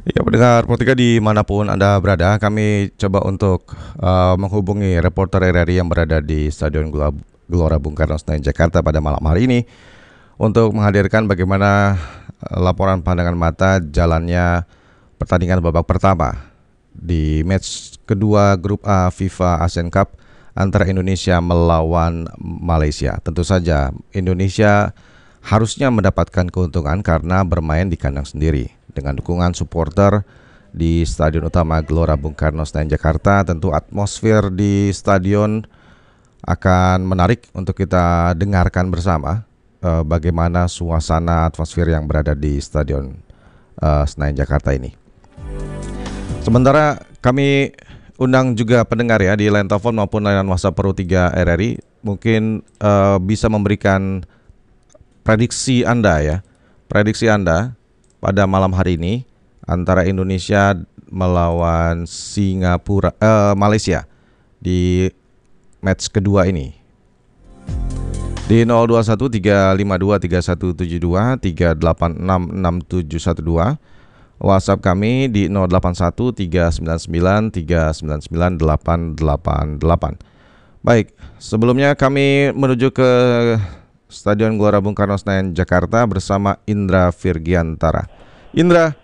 Ya, pendengar Pro 3 dimanapun Anda berada, kami coba untuk menghubungi reporter RRI yang berada di Stadion Gelora Bung Karno Senayan Jakarta pada malam hari ini untuk menghadirkan bagaimana laporan pandangan mata jalannya pertandingan babak pertama di match kedua Grup A FIFA Asian Cup antara Indonesia melawan Malaysia. Tentu saja Indonesia harusnya mendapatkan keuntungan karena bermain di kandang sendiri. Dengan dukungan supporter di Stadion Utama Gelora Bung Karno Senayan Jakarta, tentu atmosfer di stadion akan menarik untuk kita dengarkan bersama bagaimana suasana atmosfer yang berada di Stadion Senayan Jakarta ini. Sementara kami undang juga pendengar ya di line telepon maupun layanan WhatsApp Pro 3 RRI, mungkin bisa memberikan prediksi Anda pada malam hari ini antara Indonesia melawan Malaysia di match kedua ini. Di 0213523172 3866712, WhatsApp kami di 081399399888. Baik, sebelumnya kami menuju ke Stadion Gelora Bung Karno Senayan Jakarta bersama Indra Virgiantara. Indra.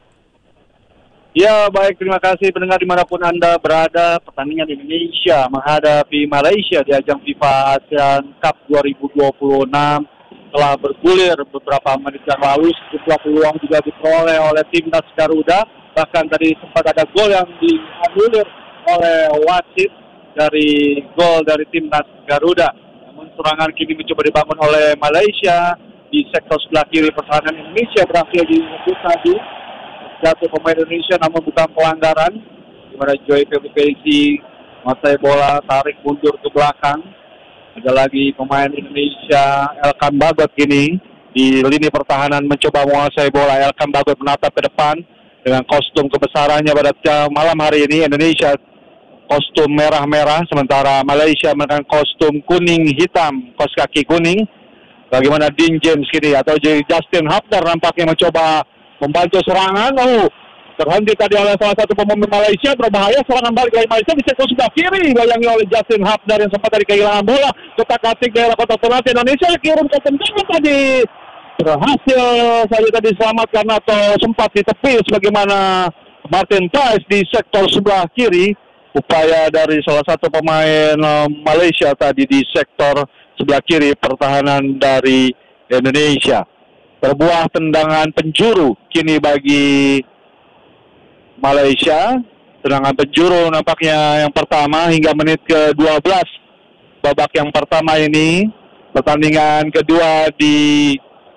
Ya, baik, terima kasih pendengar dimanapun Anda berada. Pertandingan Indonesia menghadapi Malaysia di ajang FIFA Asian Cup 2026 telah bergulir beberapa menit yang lalu. Sejumlah peluang juga diperoleh oleh timnas Garuda. Bahkan tadi sempat ada gol yang dianulir oleh wasit dari gol dari timnas Garuda. Namun serangan kini mencoba dibangun oleh Malaysia di sektor sebelah kiri pertahanan Indonesia berhasil direbut tadi. Jatuh pemain Indonesia namun bukan pelanggaran, di mana Joy Pevipesi menguasai bola, tarik mundur ke belakang. Ada lagi pemain Indonesia, Elkan Bagot kini di lini pertahanan mencoba menguasai bola. Elkan Bagot menatap ke depan dengan kostum kebesarannya pada malam hari ini. Indonesia kostum merah-merah, sementara Malaysia dengan kostum kuning hitam, kaos kaki kuning. Bagaimana Dean James kini atau Justin Hapner nampaknya mencoba membantu serangan. Terhenti tadi oleh salah satu pemain Malaysia, berbahaya serangan balik dari Malaysia di sektor sebelah kiri, dilayani oleh Justin Hapner yang sempat tadi kehilangan bola. Kotak-katik daerah kotak penalti Indonesia kirim ke tendangan tadi. Berhasil saja tadi selamatkan atau sempat ditepis bagaimana Martin Price di sektor sebelah kiri. Upaya dari salah satu pemain Malaysia tadi di sektor sebelah kiri pertahanan dari Indonesia. Berbuah tendangan penjuru kini bagi Malaysia. Tendangan penjuru nampaknya yang pertama hingga menit ke-12 babak yang pertama ini. Pertandingan kedua di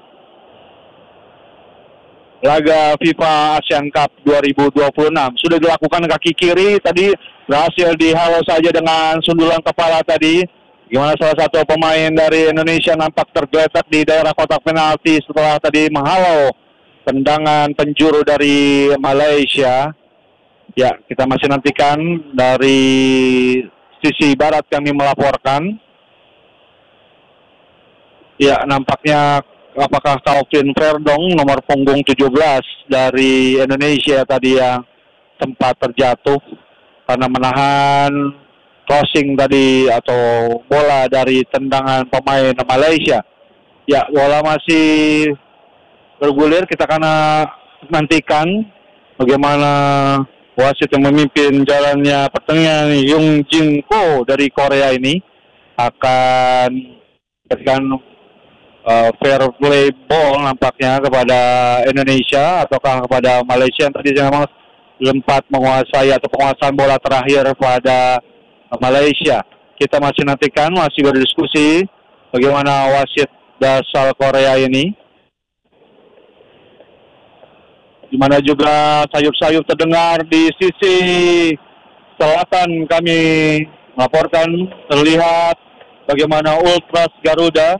laga FIFA Asian Cup 2026 sudah dilakukan kaki kiri tadi, berhasil dihalau saja dengan sundulan kepala tadi. Gimana salah satu pemain dari Indonesia nampak tergeletak di daerah kotak penalti setelah tadi menghalau tendangan penjuru dari Malaysia. Ya, kita masih nantikan dari sisi barat kami melaporkan. Ya, nampaknya apakah Calvin Verdong nomor punggung 17 dari Indonesia tadi yang sempat terjatuh karena menahan crossing tadi atau bola dari tendangan pemain Malaysia. Ya, bola masih bergulir, kita akan nantikan bagaimana wasit yang memimpin jalannya pertandingan Yung Jin Ko dari Korea ini akan memberikan fair play ball nampaknya kepada Indonesia ataukah kepada Malaysia yang tadi memang sempat menguasai atau penguasaan bola terakhir pada Malaysia. Kita masih nantikan, masih berdiskusi bagaimana wasit dasar Korea ini. Di mana juga sayup-sayup terdengar di sisi selatan kami melaporkan terlihat bagaimana Ultras Garuda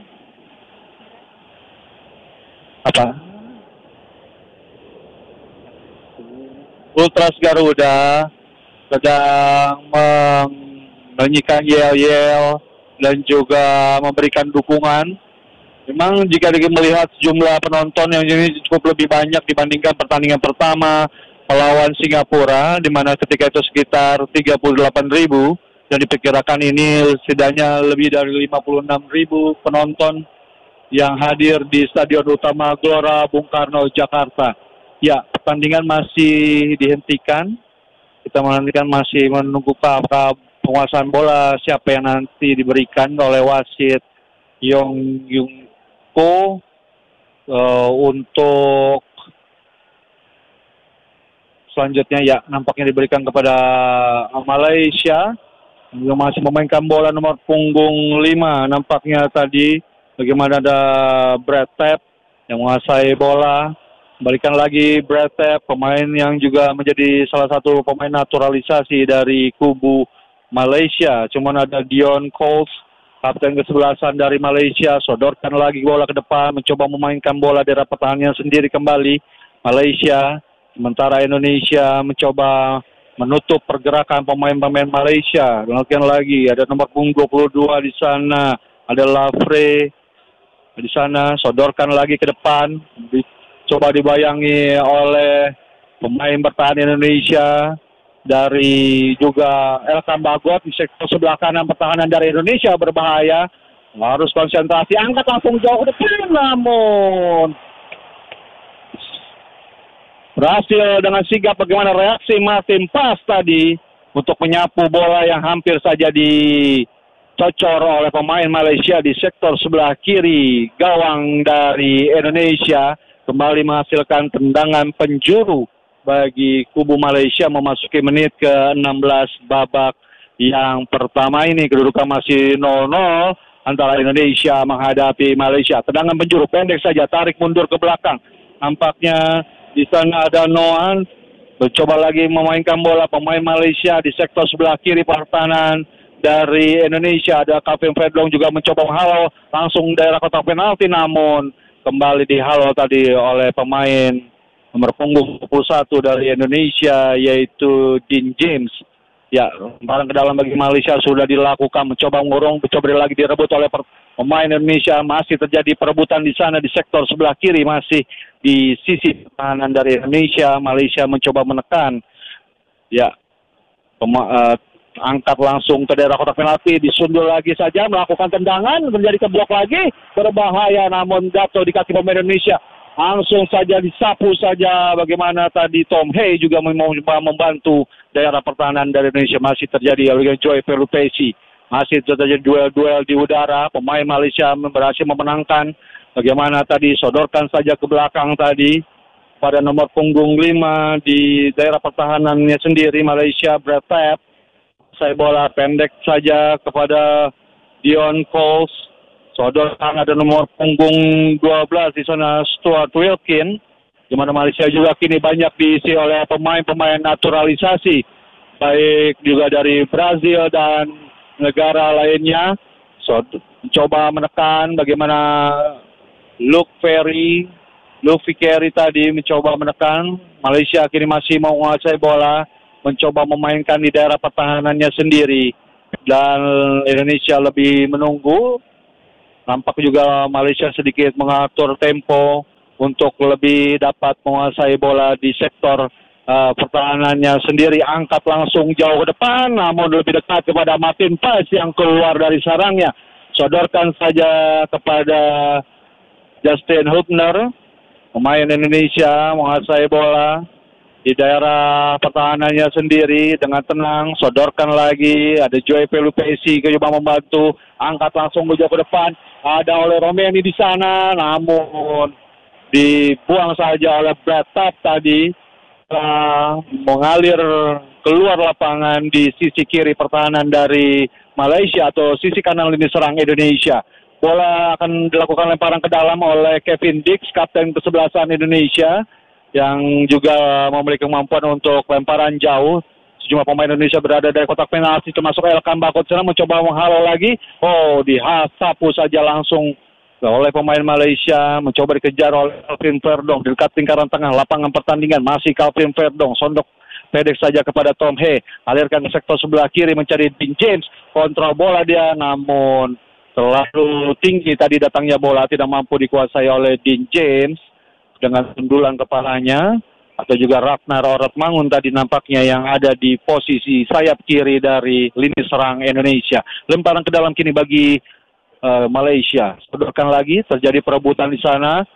Ultras Garuda sedang menyanyikan yel-yel dan juga memberikan dukungan. Memang jika melihat jumlah penonton yang ini cukup lebih banyak dibandingkan pertandingan pertama melawan Singapura, di mana ketika itu sekitar 38.000 dan diperkirakan ini setidaknya lebih dari 56.000 penonton yang hadir di Stadion Utama Gelora Bung Karno, Jakarta. Ya, pertandingan masih dihentikan. Kita masih menunggu penguasaan bola siapa yang nanti diberikan oleh wasit Yong Yung Ko untuk selanjutnya ya nampaknya diberikan kepada Malaysia yang masih memainkan bola nomor punggung 5 nampaknya tadi. Bagaimana ada Brad Tap yang menguasai bola. Kembalikan lagi Brad Tap, pemain yang juga menjadi salah satu pemain naturalisasi dari kubu Malaysia. Cuman ada Dion Coles, kapten kesebelasan dari Malaysia. Sodorkan lagi bola ke depan, mencoba memainkan bola di pertahanannya sendiri kembali Malaysia. Sementara Indonesia mencoba menutup pergerakan pemain-pemain Malaysia. Kemudian lagi ada nomor punggung 22 di sana, ada Lafre di sana, sodorkan lagi ke depan, coba dibayangi oleh pemain bertahan Indonesia dari juga Elkan Bagot di sektor sebelah kanan pertahanan dari Indonesia berbahaya, harus konsentrasi, angkat langsung jauh ke depan, namun berhasil dengan sigap. Bagaimana reaksi Martin Pas tadi untuk menyapu bola yang hampir saja dicocor oleh pemain Malaysia di sektor sebelah kiri gawang dari Indonesia, kembali menghasilkan tendangan penjuru bagi kubu Malaysia memasuki menit ke-16 babak yang pertama ini. Kedudukan masih 0-0 antara Indonesia menghadapi Malaysia. Tendangan penjuru pendek saja, tarik mundur ke belakang. Nampaknya di sana ada Noan mencoba lagi memainkan bola pemain Malaysia di sektor sebelah kiri pertahanan dari Indonesia. Ada Calvin Fredlong juga mencoba menghalau langsung daerah kotak penalti, namun kembali dihalau tadi oleh pemain nomor punggung 21 dari Indonesia yaitu Dean James. Ya, lemparan ke dalam bagi Malaysia sudah dilakukan, mencoba mengurung, mencoba lagi direbut oleh pemain Indonesia. Masih terjadi perebutan di sana di sektor sebelah kiri, masih di sisi pertahanan dari Indonesia. Malaysia mencoba menekan. Ya, angkat langsung ke daerah kotak penalti, disundul lagi saja, melakukan tendangan, menjadi keblok lagi, berbahaya, namun jatuh di kaki pemain Indonesia. Langsung saja disapu saja. Bagaimana tadi Tom Hey juga mau membantu daerah pertahanan dari Indonesia. Masih terjadi oleh Joy Pelupesi. Masih terjadi duel-duel di udara. Pemain Malaysia berhasil memenangkan. Bagaimana tadi sodorkan saja ke belakang tadi pada nomor punggung 5 di daerah pertahanannya sendiri Malaysia, Brad Tap. Saya bola pendek saja kepada Dion Coles. Sodorkan ada nomor punggung 12 di sana Stuart Wilkin. Di mana Malaysia juga kini banyak diisi oleh pemain-pemain naturalisasi, baik juga dari Brazil dan negara lainnya. Coba menekan bagaimana Luke Ferry tadi mencoba menekan. Malaysia kini masih mau menguasai bola, mencoba memainkan di daerah pertahanannya sendiri. Dan Indonesia lebih menunggu. Nampak juga Malaysia sedikit mengatur tempo untuk lebih dapat menguasai bola di sektor pertahanannya sendiri. Angkat langsung jauh ke depan, namun lebih dekat kepada Martin Pas yang keluar dari sarangnya. Sodorkan saja kepada Justin Hubner, pemain Indonesia menguasai bola di daerah pertahanannya sendiri dengan tenang. Sodorkan lagi, ada Joy Pelupesi coba membantu, angkat langsung jauh ke depan. Ada oleh Romeni di sana, namun dibuang saja oleh Brad Tap tadi. Mengalir keluar lapangan di sisi kiri pertahanan dari Malaysia atau sisi kanan lini serang Indonesia. Bola akan dilakukan lemparan ke dalam oleh Kevin Dix, kapten kesebelasan Indonesia, yang juga memiliki kemampuan untuk lemparan jauh. Sejumlah pemain Indonesia berada dari kotak penalti, termasuk Elkan Bakot sana mencoba menghalau lagi. Disapu saja langsung oleh pemain Malaysia, mencoba dikejar oleh Calvin Verdong di dekat lingkaran tengah lapangan pertandingan. Masih Calvin Verdong, sondok pendek saja kepada Tom Hey, alirkan ke sektor sebelah kiri mencari Dean James, kontrol bola dia, namun terlalu tinggi tadi datangnya bola, tidak mampu dikuasai oleh Dean James dengan sundulan kepalanya. atau juga Ratnar Oratmangun tadi nampaknya yang ada di posisi sayap kiri dari lini serang Indonesia. Lemparan ke dalam kini bagi Malaysia. Sodorkan lagi, terjadi perebutan di sana.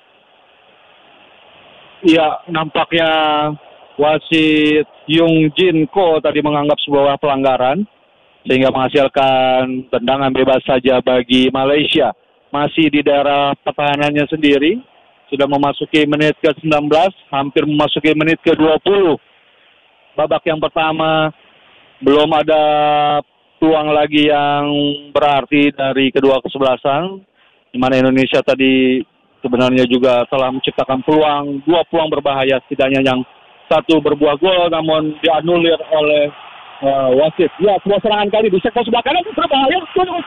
Ya, nampaknya wasit Yung Jin Ko tadi menganggap sebuah pelanggaran sehingga menghasilkan tendangan bebas saja bagi Malaysia. Masih di daerah pertahanannya sendiri, sudah memasuki menit ke-19, hampir memasuki menit ke-20. Babak yang pertama belum ada peluang lagi yang berarti dari kedua kesebelasan, di mana Indonesia tadi sebenarnya juga telah menciptakan peluang, 2 peluang berbahaya setidaknya, yang satu berbuah gol namun dianulir oleh wasit. Ya, sebuah serangan kali di sektor sebelah kanan berbahaya.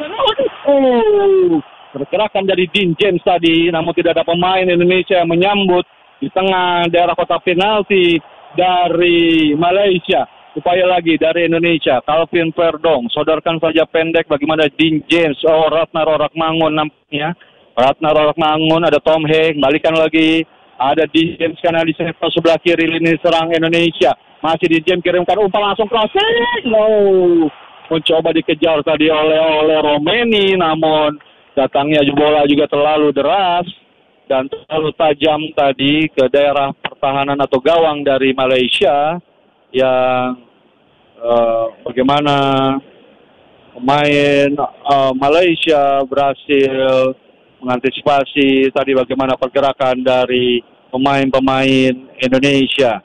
Pergerakan dari Dean James tadi, namun tidak ada pemain Indonesia yang menyambut di tengah daerah kotak penalti dari Malaysia. Upaya lagi dari Indonesia, Calvin Verdong, sodorkan saja pendek bagaimana Dean James, Ratnar Oratmangun nampaknya. Ratnar Oratmangun, ada Tom Heng, balikan lagi, ada Dean James karena di sektor sebelah kiri lini serang Indonesia. Masih Dean James kirimkan umpan langsung crossing. Mencoba dikejar tadi oleh Romeni, namun datangnya bola juga terlalu deras dan terlalu tajam tadi ke daerah pertahanan atau gawang dari Malaysia, yang bagaimana pemain Malaysia berhasil mengantisipasi tadi bagaimana pergerakan dari pemain-pemain Indonesia.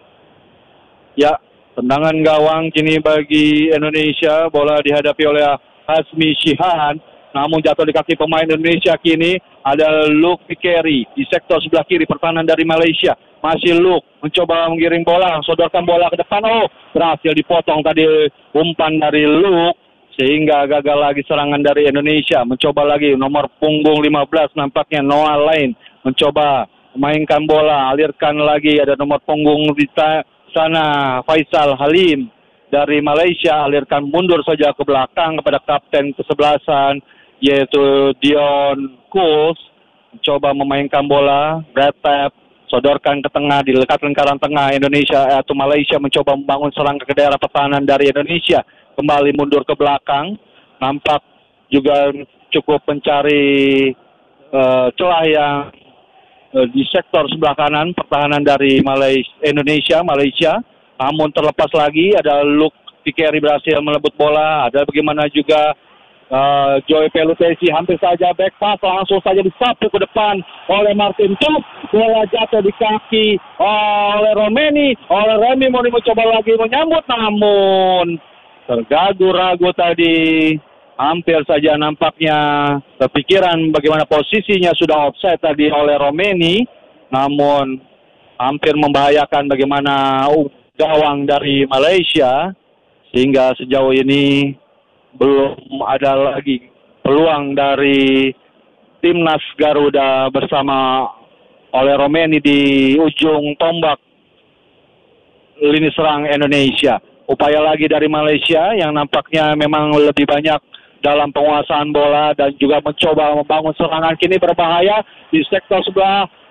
Ya, tendangan gawang kini bagi Indonesia, bola dihadapi oleh Hasmi Shihan, namun jatuh di kaki pemain Indonesia. Kini ada Luke Pikeri di sektor sebelah kiri pertahanan dari Malaysia. Masih Luke mencoba mengiring bola, sodorkan bola ke depan. Berhasil dipotong tadi umpan dari Luke, sehingga gagal lagi serangan dari Indonesia. Mencoba lagi nomor punggung 15 nampaknya Noah Lain mencoba memainkan bola, alirkan lagi, ada nomor punggung di sana Faisal Halim dari Malaysia, alirkan mundur saja ke belakang kepada kapten kesebelasan yaitu Dion Kuls, mencoba memainkan bola, retap, sodorkan ke tengah, di dekat lingkaran tengah Indonesia atau Malaysia mencoba membangun serangan ke daerah pertahanan dari Indonesia, kembali mundur ke belakang, nampak juga cukup mencari celah yang di sektor sebelah kanan pertahanan dari Malaysia, namun terlepas lagi. Ada Luke Pikeri berhasil melebut bola, ada bagaimana juga Joy Pelutesi hampir saja back pass, langsung saja disapu ke depan oleh Martin Tup. Bola jatuh di kaki oleh Romeni. Remy mau mencoba lagi menyambut, namun tergagu-ragu tadi. Hampir saja nampaknya kepikiran bagaimana posisinya sudah offside tadi oleh Romeni, namun hampir membahayakan bagaimana gawang dari Malaysia, sehingga sejauh ini belum ada lagi peluang dari timnas Garuda bersama oleh Romeni di ujung tombak lini serang Indonesia. Upaya lagi dari Malaysia yang nampaknya memang lebih banyak dalam penguasaan bola dan juga mencoba membangun serangan, kini berbahaya di sektor sebelah